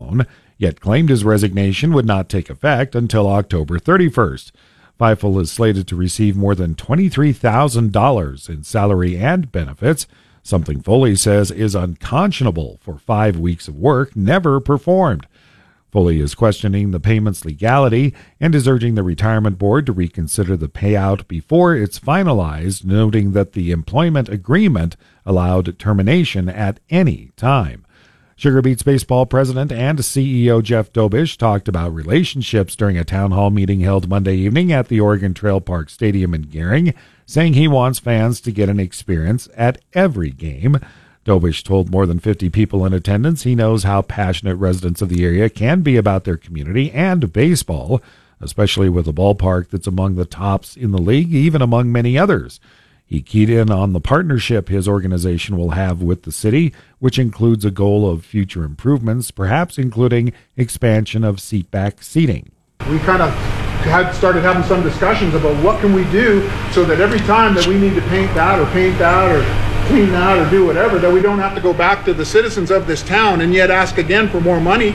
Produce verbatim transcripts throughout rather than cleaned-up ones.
loan, yet claimed his resignation would not take effect until October thirty-first. Feifel is slated to receive more than twenty-three thousand dollars in salary and benefits, something Foley says is unconscionable for five weeks of work never performed. Foley is questioning the payment's legality and is urging the retirement board to reconsider the payout before it's finalized, noting that the employment agreement allowed termination at any time. Sugar Beets baseball president and C E O Jeff Dobish talked about relationships during a town hall meeting held Monday evening at the Oregon Trail Park Stadium in Gering, saying he wants fans to get an experience at every game. Dobish told more than fifty people in attendance he knows how passionate residents of the area can be about their community and baseball, especially with a ballpark that's among the tops in the league, even among many others. He keyed in on the partnership his organization will have with the city, which includes a goal of future improvements, perhaps including expansion of seatback seating. We kind of had started having some discussions about what can we do so that every time that we need to paint that or paint that or clean that or do whatever, that we don't have to go back to the citizens of this town and yet ask again for more money.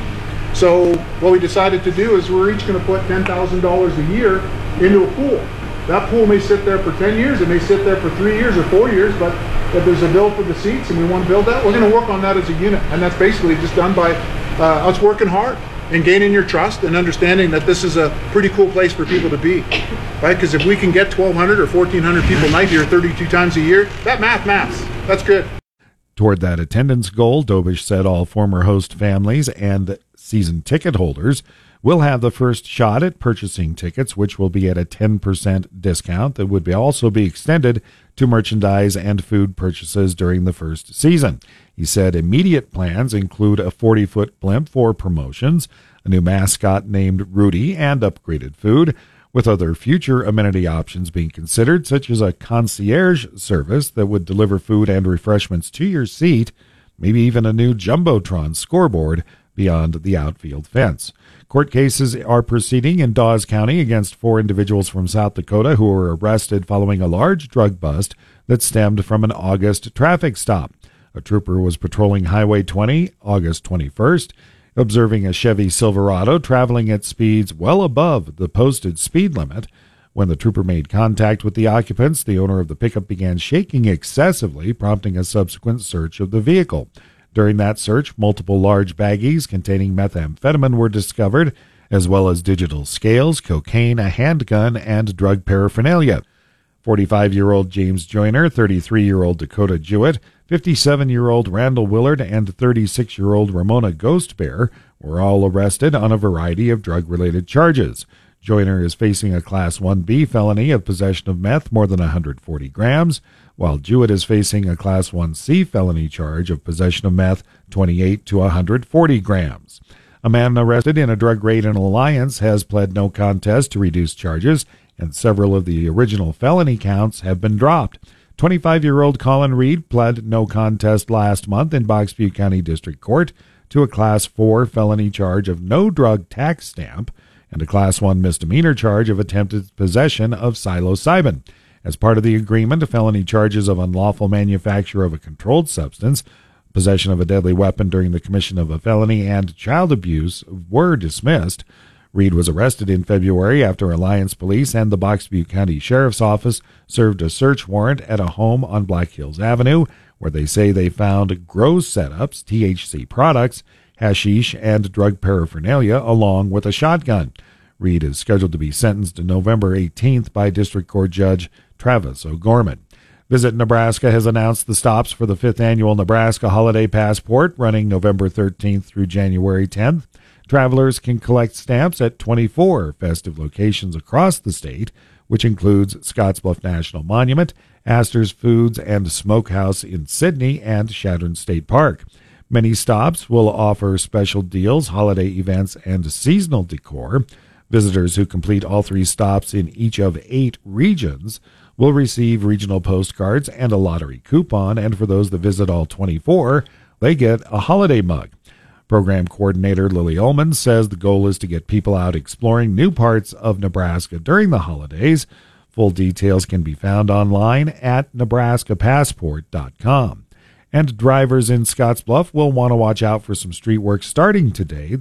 So what we decided to do is we're each going to put ten thousand dollars a year into a pool. That pool may sit there for ten years, it may sit there for three years or four years, but if there's a bill for the seats and we want to build that, we're going to work on that as a unit. And that's basically just done by uh, us working hard and gaining your trust and understanding that this is a pretty cool place for people to be, right? Because if we can get twelve hundred or fourteen hundred people a night here thirty-two times a year, that math maths. That's good. Toward that attendance goal, Dobish said all former host families and season ticket holders will have the first shot at purchasing tickets, which will be at a ten percent discount that would be also be extended to merchandise and food purchases during the first season. He said immediate plans include a forty-foot blimp for promotions, a new mascot named Rudy, and upgraded food, with other future amenity options being considered, such as a concierge service that would deliver food and refreshments to your seat, maybe even a new Jumbotron scoreboard beyond the outfield fence. Court cases are proceeding in Dawes County against four individuals from South Dakota who were arrested following a large drug bust that stemmed from an August traffic stop. A trooper was patrolling Highway twenty, August twenty-first, observing a Chevy Silverado traveling at speeds well above the posted speed limit. When the trooper made contact with the occupants, the owner of the pickup began shaking excessively, prompting a subsequent search of the vehicle. During that search, multiple large baggies containing methamphetamine were discovered, as well as digital scales, cocaine, a handgun, and drug paraphernalia. forty-five-year-old James Joyner, thirty-three-year-old Dakota Jewett, fifty-seven-year-old Randall Willard, and thirty-six-year-old Ramona Ghostbear were all arrested on a variety of drug-related charges. Joyner is facing a Class one B felony of possession of meth more than one hundred forty grams, while Jewett is facing a Class one C felony charge of possession of meth twenty-eight to one hundred forty grams. A man arrested in a drug raid in Alliance has pled no contest to reduced charges, and several of the original felony counts have been dropped. twenty-five-year-old Colin Reed pled no contest last month in Box Butte County District Court to a Class four felony charge of no drug tax stamp and a Class one misdemeanor charge of attempted possession of psilocybin. As part of the agreement, felony charges of unlawful manufacture of a controlled substance, possession of a deadly weapon during the commission of a felony, and child abuse were dismissed. Reed was arrested in February after Alliance Police and the Box Butte County Sheriff's Office served a search warrant at a home on Black Hills Avenue, where they say they found grow setups, T H C products, hashish, and drug paraphernalia, along with a shotgun. Reed is scheduled to be sentenced November eighteenth by District Court Judge Travis O'Gorman. Visit Nebraska has announced the stops for the fifth annual Nebraska Holiday Passport, running November thirteenth through January tenth. Travelers can collect stamps at twenty-four festive locations across the state, which includes Scottsbluff National Monument, Astor's Foods and Smokehouse in Sydney, and Chadron State Park. Many stops will offer special deals, holiday events, and seasonal decor. Visitors who complete all three stops in each of eight regions will receive regional postcards and a lottery coupon, and for those that visit all twenty-four, they get a holiday mug. Program coordinator Lily Ullman says the goal is to get people out exploring new parts of Nebraska during the holidays. Full details can be found online at nebraska passport dot com. And drivers in Scottsbluff will want to watch out for some street work starting today.